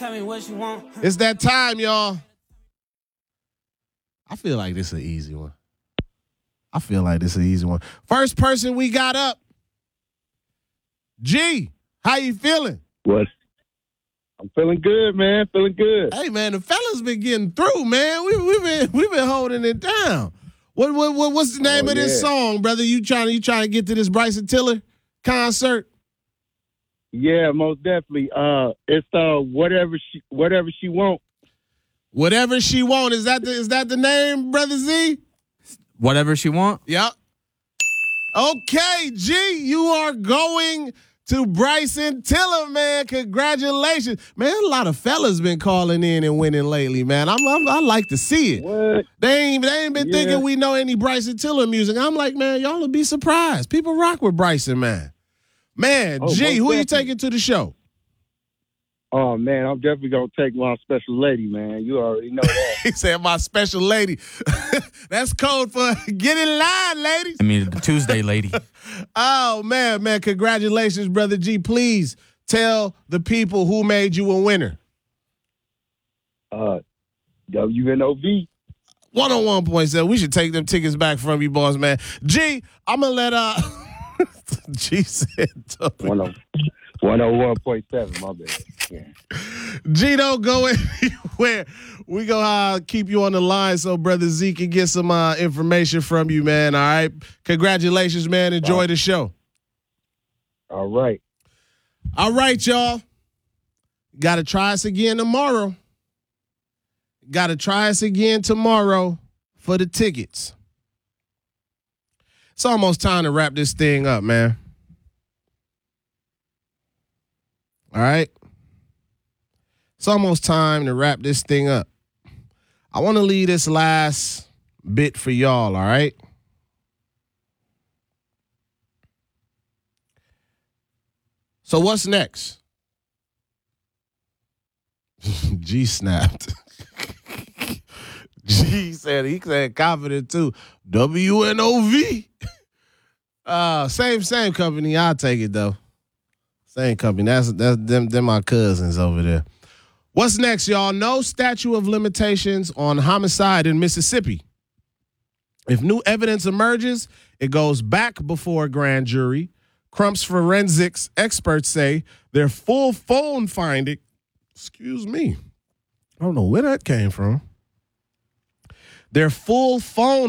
Tell me what you want. It's that time, y'all. I feel like this is an easy one. First person we got up. G, how you feeling? What? I'm feeling good, man. Feeling good. Hey, man, the fellas been getting through, man. We've been holding it down. What's the name of this song, brother? You trying to get to this Bryson Tiller concert? Yeah, most definitely. It's whatever she want. Whatever she want. Is that the name, brother Z? Whatever she want. Yep. Okay, G, you are going to Bryson Tiller, man. Congratulations, man. A lot of fellas been calling in and winning lately, man. I like to see it. What? They ain't been thinking we know any Bryson Tiller music. I'm like, man, y'all will be surprised. People rock with Bryson, man. Man, G, who you taking to the show? Oh, man, I'm definitely going to take my special lady, man. You already know that. He said my special lady. That's code for get in line, ladies. I mean, the Tuesday lady. Oh, man, congratulations, Brother G. Please tell the people who made you a winner. WNOV. 101.7. We should take them tickets back from you, boss, man. G, I'm going to let G said 101.7, my bad. Yeah. G, don't go anywhere. We gonna keep you on the line so Brother Z can get some information from you, man. All right. Congratulations, man. Enjoy the show. All right. All right, y'all. Got to try us again tomorrow. For the tickets. It's almost time to wrap this thing up, man. All right. It's almost time to wrap this thing up. I want to leave this last bit for y'all, all right? So what's next? G snapped. G said he said confident too. WNOV. Same company. I'll take it though. Same company. That's them my cousins over there. What's next, y'all? No statute of limitations on homicide in Mississippi. If new evidence emerges, it goes back before a grand jury. Crump's forensics experts say their full phone finding, I don't know where that came from. Their full phone